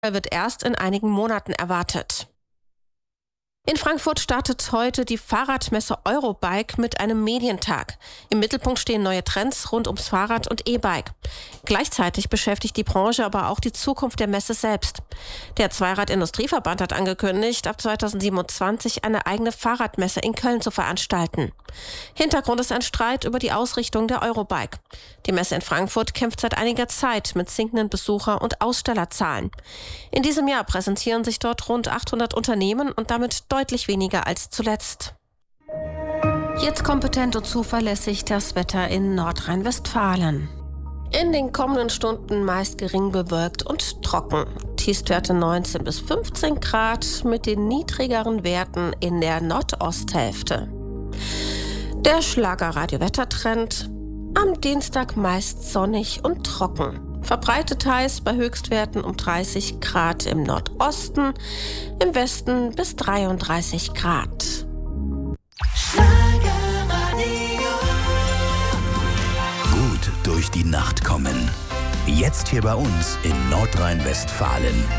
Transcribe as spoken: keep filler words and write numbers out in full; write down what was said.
wird erst in einigen Monaten erwartet. In Frankfurt startet heute die Fahrradmesse Eurobike mit einem Medientag. Im Mittelpunkt stehen neue Trends rund ums Fahrrad und E-Bike. Gleichzeitig beschäftigt die Branche aber auch die Zukunft der Messe selbst. Der Zweirad-Industrieverband hat angekündigt, ab zweitausendsiebenundzwanzig eine eigene Fahrradmesse in Köln zu veranstalten. Hintergrund ist ein Streit über die Ausrichtung der Eurobike. Die Messe in Frankfurt kämpft seit einiger Zeit mit sinkenden Besucher- und Ausstellerzahlen. In diesem Jahr präsentieren sich dort rund achthundert Unternehmen und damit deutlich weniger als zuletzt. Jetzt kompetent und zuverlässig das Wetter in Nordrhein-Westfalen. In den kommenden Stunden meist gering bewölkt und trocken. Tiefstwerte neunzehn bis fünfzehn Grad mit den niedrigeren Werten in der Nordosthälfte. Der Schlager-Radio-Wettertrend: am Dienstag meist sonnig und trocken. Verbreitet heiß bei Höchstwerten um dreißig Grad im Nordosten, im Westen bis dreiunddreißig Grad. Gut durch die Nacht kommen. Jetzt hier bei uns in Nordrhein-Westfalen.